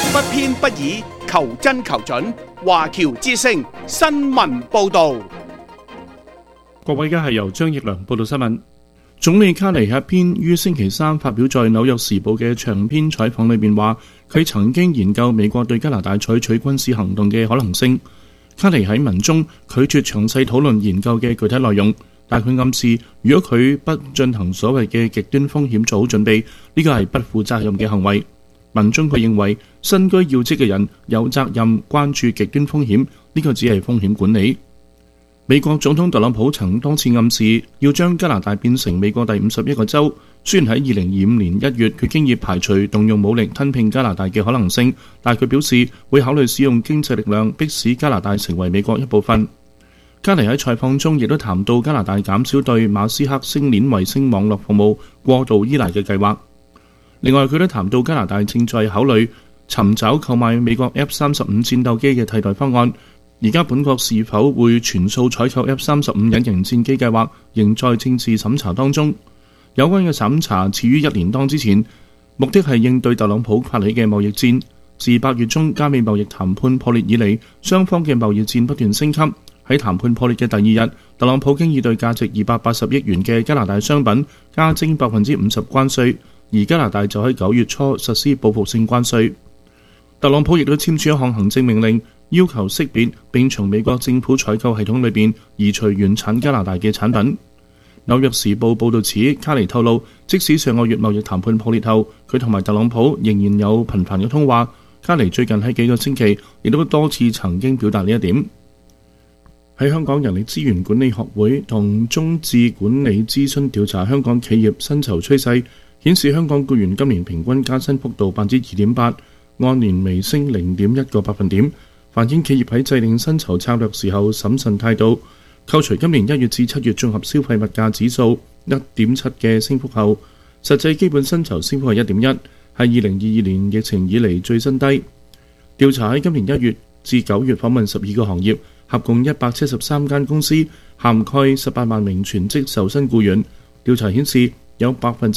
不偏不倚，求真求準。華僑之聲新聞報導。 各位，而家係由張奕良報道新聞。總理卡尼喺一篇於星期三發表在《紐約時報》嘅長篇採訪裏面話，佢曾經研究美國對加拿大採取軍事行動嘅可能性。卡尼喺文中拒絕詳細討論研究嘅具體內容，但佢暗示，如果佢不進行所謂嘅極端風險做好準備，呢個係不負責任嘅行為。文中佢認為，身居要職嘅人有責任關注極端風險，呢個只係風險管理。美國總統特朗普曾多次暗示要將加拿大變成美國第51個州。雖然喺2025年1月佢經已排除動用武力吞併加拿大嘅可能性，但佢表示會考慮使用經濟力量迫使加拿大成為美國一部分。卡尼喺採訪中亦都談到加拿大減少對馬斯克星鏈衛星網絡服務過度依賴嘅計劃。另外，佢都談到加拿大正在考慮尋找購買美國 F-35戰鬥機嘅替代方案。而家本國是否會全數採購 F-35隱形戰機計劃，仍在政治審查當中。有關嘅審查始於1年多之前，目的係應對特朗普發起嘅貿易戰。自8月中加美貿易談判破裂以嚟，雙方嘅貿易戰不斷升級。喺談判破裂嘅第二日，特朗普經已對價值280億元嘅加拿大商品加徵50%關稅，而加拿大就喺9月初實施報復性關稅。特朗普亦都簽署一項行政命令，要求識別並從美國政府採購系統裏邊移除原產加拿大嘅產品。紐約時報報導指，卡尼透露，即使上個月貿易談判破裂後，佢同埋特朗普仍然有頻繁嘅通話。卡尼最近喺幾個星期亦都多次曾經表達呢一點。喺香港人力資源管理學會同中智管理諮詢調查香港企業薪酬趨勢，顯示香港僱員今年平均加薪幅度2.8%，按年微升0.1個百分點。反映企業喺制定薪酬策略時候審慎態度。扣除今年1月至7月綜合消費物價指數1.7嘅升幅後，實際基本薪酬升幅係1.1%，係2022年疫情以嚟最新低。調查喺今年1月至9月訪問12個行業，合共173間公司，涵蓋18萬名全職受薪僱員。調查顯示有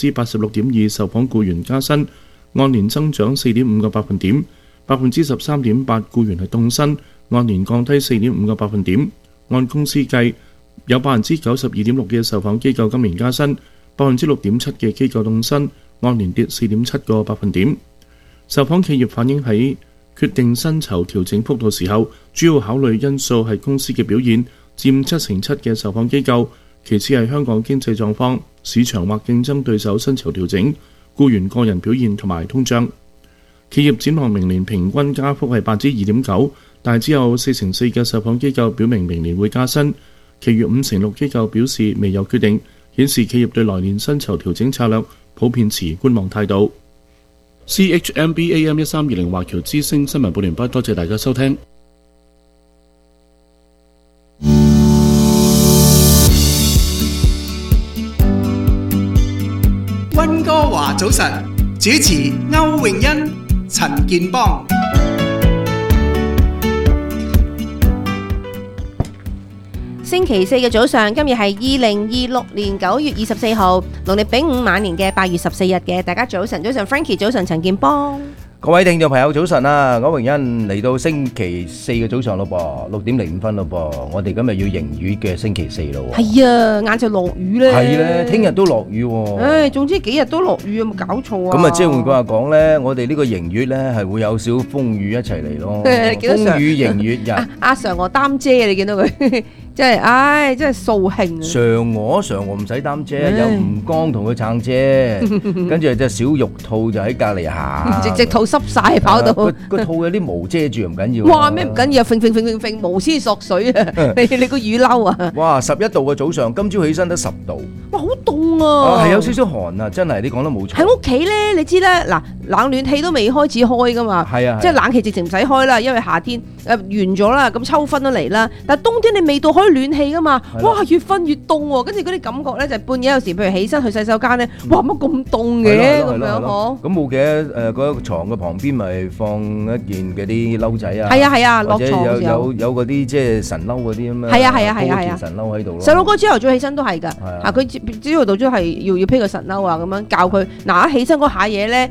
86.2%受訪僱員加薪，按年增長4.5個百分點。13.8% 僱員係凍薪，按年降低4.5個百分點。按公司計，有92.6%嘅受訪機構今年加薪，6.7% 嘅機構凍薪，按年跌4.7個百分點。受訪企業反映喺決定薪酬調整幅度時候，主要考慮因素係公司嘅表現，佔7成7嘅受訪機構，其次係香港經濟狀況、市場或競爭對手薪酬調整、僱員個人表現同埋通脹。企業展望明年平均加幅係2.9%，但只有4成4嘅受訪機構表明明年會加薪，其餘5成6機構表示未有決定，顯示企業對來年薪酬調整策略普遍持觀望態度。CHMB AM 1320華僑之聲新聞報完畢，多謝大家收聽。 溫哥華早晨，主持歐詠欣、陳健邦。 星期四嘅早上，今日係2026年9月24號，農曆丙午晚年嘅8月14日嘅。大家早晨，早晨 Frankie， 早晨陳健邦。 各位聽眾朋友早晨啊！歐詠欣嚟到星期四嘅早上咯噃，6點05分咯噃，我哋今日要迎雨嘅星期四咯喎。 係啊，晏晝落雨咧。 係咧，聽日都落雨喎。 唉，總之幾日都落雨，有冇搞錯啊？ 咁啊，即係換句話講咧，我哋呢個迎月咧係會有少風雨一齊嚟咯。風雨迎月日。 阿常我擔遮，你見到佢？真係，唉，真係掃興啊！ 常我唔使擔遮，有吳剛同佢撐遮，跟住隻小玉兔就喺隔離行， 隻兔濕晒跑到。 個兔有啲毛遮住唔緊要。 哇！咩唔緊要？揈毛先索水啊！你個雨褸啊！ 哇！11度嘅早上，今朝起身得10度。 哇！好凍啊！ 係有少少寒啊！真係你講得冇錯。 喺屋企咧，你知咧，嗱，冷暖氣都未開始開噶嘛。 係啊。 即係冷氣直情唔使開啦，因為夏天完咗啦，咁秋分都嚟啦。但係冬天你未到開暖氣噶嘛，哇，越瞓越凍喎，跟住嗰啲感覺咧就半夜有時譬如起身去洗手間咧，哇，乜咁凍嘅咁樣嗬？ 咁冇嘅，嗰個床嘅旁邊咪放一件嗰啲褸仔啊， 係啊，落床嘅時候有嗰啲即係神褸嗰啲咁樣，係啊，神褸喺度咯。 細佬哥朝頭早起身都係㗎，佢朝頭早都係要披個神褸啊咁樣教佢，嗱一起身嗰下嘢咧，第一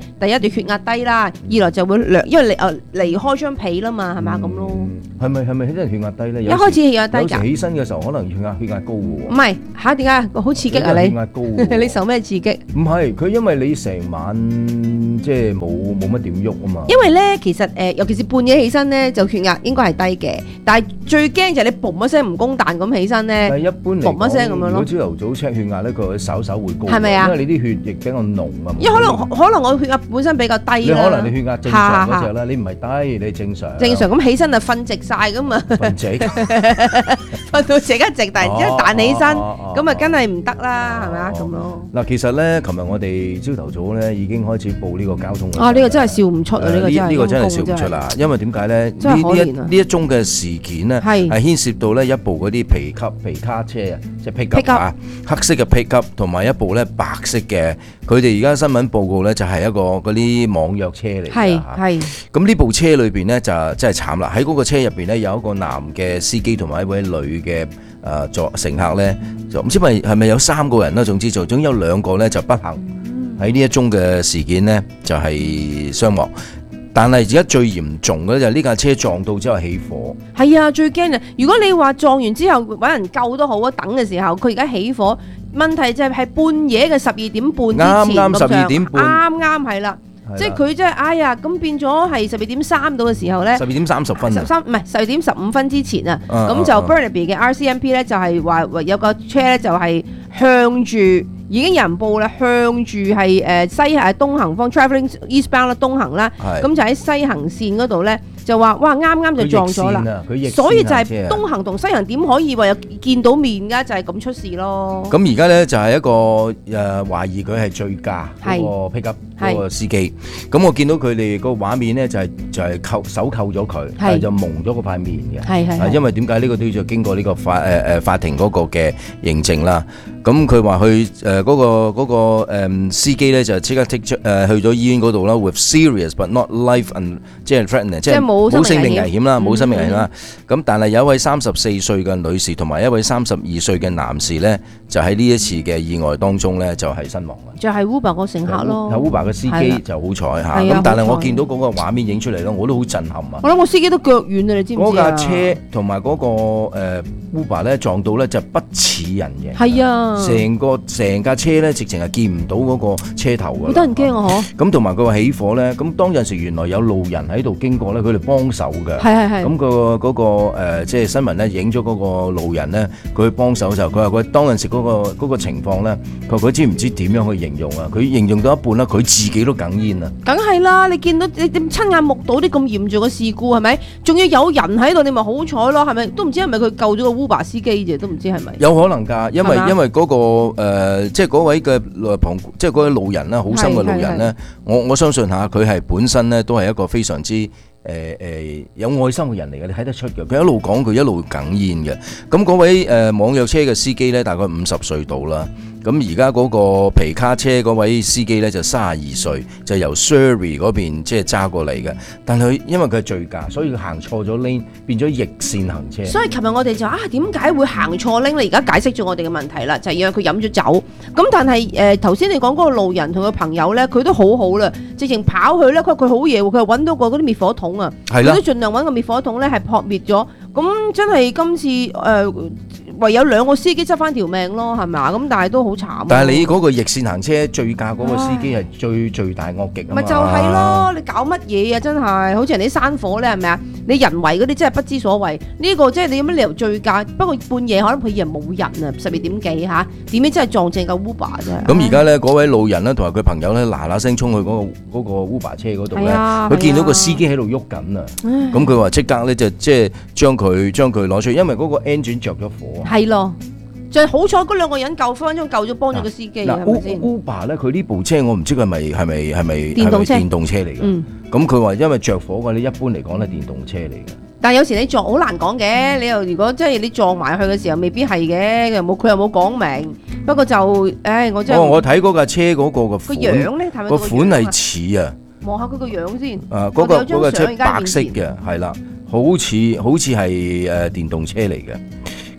你血壓低啦，二來就會因為離開張被啦嘛，係咪咁咯？ 係咪真係血壓低咧？ 一開始血壓低㗎， 有時起身嘅時候可能血壓高嘅喎。 唔係嚇，點解好刺激啊你？ 血壓高喎你受咩刺激？ 唔係佢，因為你成晚即係冇乜點喐啊嘛。 因為咧，其實尤其是半夜起身咧，就血壓應該係低嘅。但係最驚就係你嘣一聲唔公彈咁起身咧， 但係一般嚟嘣一聲咁樣咯。 如果朝頭早 check 血壓咧，佢會稍會高。 係咪啊？ 因為你啲血液比較濃啊。 因為可能我血壓本身比較低啦。 你可能你血壓正常嗰隻啦，你唔係低，你正常。 正常咁起身就瞓直晒咁啊！ 瞓直， 瞓到直一直，突然之間彈起身，咁啊，梗係唔得啦，係咪啊？咁咯。 嗱，其實咧，琴日我哋朝頭早咧已經開始報呢個交通。 呢個真係笑唔出啊！呢個真係笑唔出啦，因為點解咧？呢一宗嘅事件咧，係牽涉到咧一部嗰啲皮卡車啊，即係 pickup 啊，黑色嘅 pickup 同埋一部咧白色嘅。佢哋而家新聞報告咧就係一個嗰啲網約車嚟㗎。係。咁呢部車裏邊咧就真係慘啦！喺嗰個車入邊咧有一個男嘅司機同埋一位女嘅乘客咧，就唔知係咪有3個人啦。總之總有2個咧就不幸喺呢一宗嘅事件咧就係傷亡。但係而家最嚴重嘅就係呢架車撞到之後起火。係啊，最驚啊！如果你話撞完之後揾人救都好啊，等嘅時候佢而家起火，問題就係半夜嘅12點半之前啱12點半， 啱係啦。即係佢真係哎呀，咁變咗係12點3到嘅時候咧 ，12點30分 12點15分之前啊，咁就 Burnaby 嘅 RCMP 咧就係話有個車咧就係向住已經有人報啦，向住係東行方 travelling eastbound 啦，東行啦，咁就喺西行線嗰度咧就話哇啱就撞咗啦，所以就係東行同西行點可以話有見到面㗎？就係咁出事咯。 咁而家咧就係一個懷疑佢係醉駕嗰個 pickup 嗰個司機。咁我見到佢哋個畫面咧就係手扣咗佢，但係就蒙咗嗰塊面嘅。因為點解呢個都要經過呢個法庭嗰個嘅認證啦。咁佢話去嗰個司機咧就即刻去咗醫院嗰度啦 ，with serious but not life and 即係 threatening， 即係冇生命危險啦，冇生命危險啦。咁但係有一位34歲嘅女士同埋一位32歲嘅男士咧，就喺呢一次嘅意外當中咧就係身亡啦。 就係 Uber 個乘客咯 ，Uber 嘅司機就好彩嚇。咁但係我見到嗰個畫面影出嚟咧，我都好震撼啊！ 我諗我司機都腳軟啊，你知唔知啊？ 嗰架車同埋嗰個Uber 咧撞到咧就不似人嘅。 係啊， 成架車咧直情係見唔到嗰個車頭㗎。好得人驚啊！ 咁同埋佢話起火咧，咁當陣時原來有路人喺度經過咧，佢哋幫手嘅。係。咁嗰個即係新聞咧影咗嗰個路人咧，佢幫手就佢話佢當陣時嗰個情況咧，佢知唔知點樣去形容啊？佢形容到一半啦，佢自己都哽咽啊！ 梗係啦，你見到你親眼目睹啲咁嚴重嘅事故係咪？仲要有人喺度，你咪好彩咯，係咪？都唔知係咪佢救咗個 Uber 司機啫，都唔知係咪？ 有可能㗎，因為嗰個即係嗰位嘅即係嗰位路人啦，好心嘅路人咧，我相信下佢係本身咧都係一個非常之有愛心嘅人嚟嘅，你睇得出嘅。佢一路講，佢一路哽咽嘅。咁嗰位網約車嘅司機咧，大概50歲到啦。咁而家嗰個皮卡車嗰位司機咧就32歲，就由 Surrey 嗰邊即係揸過嚟嘅。但係因為佢係醉駕，所以佢行錯咗 lane，變咗逆線行車。 所以琴日我哋就點解會行錯 lane？你而家解釋咗我哋嘅問題啦，就係因為佢飲咗酒。咁但係頭先你講嗰個路人同佢朋友咧，佢都好好啦，直情跑去咧，佢好嘢喎，佢係揾到個嗰啲滅火筒啊，佢都盡量揾個滅火筒咧係撲滅咗。咁真係今次唯有2個司機執翻條命咯，係咪啊？咁但係都好慘。但係你嗰個逆線行車醉駕嗰個司機係最大惡極啊嘛！ 咪就係咯，你搞乜嘢啊？真係好似人哋山火咧，係咪啊？你人為嗰啲真係不知所謂。呢個即係你有乜理由醉駕？不過半夜可能佢以為冇人啊，12點幾嚇，點知真係撞正個 Uber 啫。 咁而家咧嗰位路人咧同埋佢朋友咧嗱聲衝去嗰個 Uber 車嗰度咧，佢見到個司機喺度喐緊啊！咁佢話即刻咧就即係將佢攞出，因為嗰個 engine 着咗火。 係咯，就係好彩嗰2個人救分分鐘救咗幫咗個司機，係咪先 ？Uber 咧，佢呢部車我唔知佢係咪電動車嚟嘅。咁佢話因為着火嘅，你一般嚟講咧電動車嚟嘅。 但係有時你撞好難講嘅，你又如果即係你撞埋去嘅時候，未必係嘅，佢又冇講明。不過就我真係我睇嗰架車嗰個個樣咧， 個款係似啊。 望下佢個樣先。 嗰個車白色嘅，係啦。好似係電動車嚟嘅，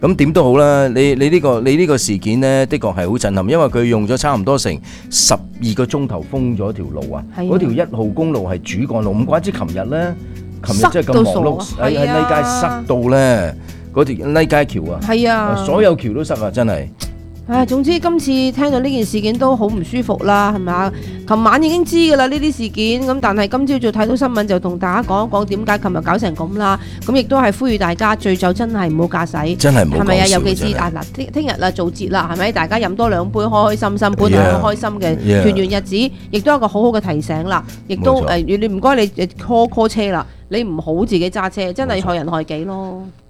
咁點都好啦，你呢個事件呢，的確係好震撼，因為佢用咗差唔多成12個鐘頭封咗條路啊，嗰條1號公路係主幹路，唔怪之琴日即係咁忙碌，喺呢街塞到呢，嗰條呢街橋啊， 係啊， 所有橋都塞啊，真係。 唉，總之今次聽到呢件事件都好唔舒服啦，係咪啊？琴晚已經知㗎啦呢啲事件，咁但係今朝早睇到新聞就同大家講一講點解琴日搞成咁啦。咁亦都係呼籲大家醉酒真係唔好駕駛， 真係唔好講笑， 係咪啊？尤其是聽日啦做節啦，係咪？大家飲多2杯，開開心心，本來好開心嘅團圓日子，亦都係一個好好嘅提醒啦。亦都你唔該你call車啦，你唔好自己揸車，真係害人害己咯。